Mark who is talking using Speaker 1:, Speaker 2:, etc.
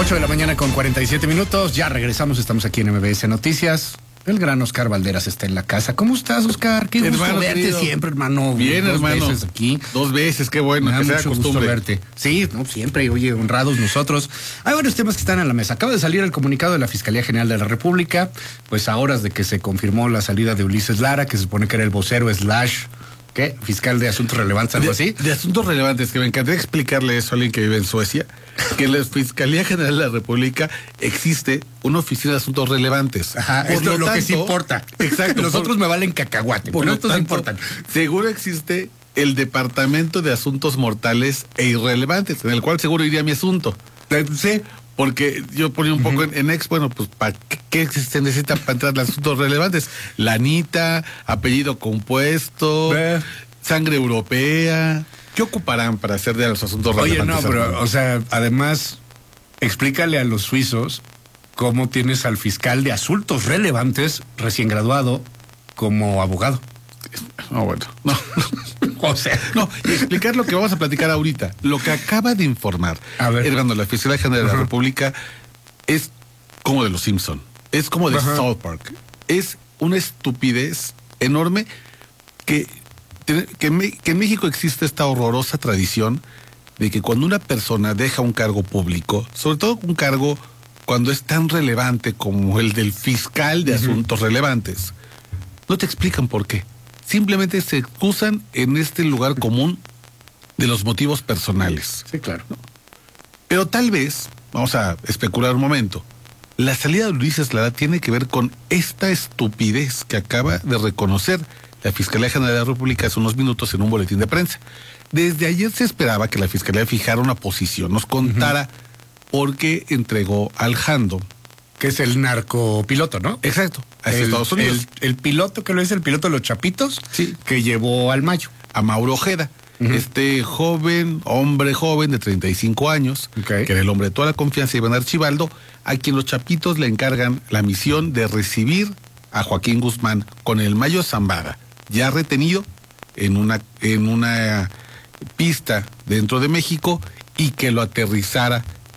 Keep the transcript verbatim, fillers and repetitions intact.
Speaker 1: ocho de la mañana con cuarenta y siete minutos. Ya regresamos, estamos aquí en M B S Noticias. El gran Oscar Valderas está en la casa. ¿Cómo estás, Oscar? Qué gusto
Speaker 2: hermano,
Speaker 1: verte
Speaker 2: querido.
Speaker 1: siempre, hermano.
Speaker 2: Bien,
Speaker 1: Dos
Speaker 2: hermano.
Speaker 1: Veces aquí.
Speaker 2: Dos veces, qué bueno,
Speaker 1: Me da
Speaker 2: que sea
Speaker 1: mucho gusto
Speaker 2: costumbre.
Speaker 1: verte. Sí, no, siempre, oye, honrados nosotros. Hay varios temas que están en la mesa. Acaba de salir el comunicado de la Fiscalía General de la República, pues a horas de que se confirmó la salida de Ulises Lara, que se supone que era el vocero slash, ¿qué? Fiscal de Asuntos Relevantes, algo así.
Speaker 2: De, de asuntos relevantes, que me encantaría explicarle eso a alguien que vive en Suecia, que en la Fiscalía General de la República existe una oficina de asuntos relevantes.
Speaker 1: Ajá,
Speaker 2: Por
Speaker 1: es lo, lo
Speaker 2: tanto,
Speaker 1: que sí importa.
Speaker 2: Exacto.
Speaker 1: Los
Speaker 2: por-
Speaker 1: otros me valen cacahuate,
Speaker 2: Por
Speaker 1: pero
Speaker 2: lo
Speaker 1: estos
Speaker 2: tanto,
Speaker 1: importan.
Speaker 2: seguro existe el Departamento de Asuntos Mortales e Irrelevantes, en el cual seguro iría mi asunto.
Speaker 1: Eh, Sí.
Speaker 2: Porque yo ponía un poco en, en ex, bueno, pues ¿para qué, qué se necesita para entrar en asuntos relevantes? Lanita, apellido compuesto,
Speaker 1: Ve.
Speaker 2: sangre europea. ¿Qué ocuparán para hacer de los asuntos
Speaker 1: Oye,
Speaker 2: relevantes?
Speaker 1: no, pero,
Speaker 2: hermano?
Speaker 1: o sea, además, explícale a los suizos cómo tienes al fiscal de asuntos relevantes, recién graduado, como abogado.
Speaker 2: No, bueno, no.
Speaker 1: O sea,
Speaker 2: No, y explicar lo que vamos a platicar ahorita. Lo que acaba de informar,
Speaker 1: A ver.
Speaker 2: Hermano, la Fiscalía General de la
Speaker 1: Ajá.
Speaker 2: República es como de los Simpson, es como de
Speaker 1: Ajá.
Speaker 2: South Park. Es una estupidez enorme que, que, me- que en México existe esta horrorosa tradición de que cuando una persona deja un cargo público, sobre todo un cargo cuando es tan relevante como el del fiscal de asuntos relevantes, no te explican por qué. Simplemente se excusan en este lugar común de los motivos personales.
Speaker 1: sí, claro.
Speaker 2: Pero tal vez, vamos a especular un momento, la salida de Ulises Lara tiene que ver con esta estupidez que acaba de reconocer la Fiscalía General de la República hace unos minutos en un boletín de prensa. Desde ayer se esperaba que la Fiscalía fijara una posición, nos contara por qué entregó al Jando.
Speaker 1: Que es el narcopiloto, ¿no?
Speaker 2: Exacto, hacia
Speaker 1: el,
Speaker 2: Estados Unidos.
Speaker 1: El, el piloto que lo es el piloto de los Chapitos,
Speaker 2: Sí.
Speaker 1: que llevó al Mayo.
Speaker 2: A Mauro Ojeda,
Speaker 1: Ujú.
Speaker 2: este joven, hombre joven de treinta y cinco años,
Speaker 1: Ok.
Speaker 2: que era el hombre de toda la confianza de Iván Archibaldo, a quien los Chapitos le encargan la misión de recibir a Joaquín Guzmán con el Mayo Zambada, ya retenido en una, en una pista dentro de México, y que lo aterrizara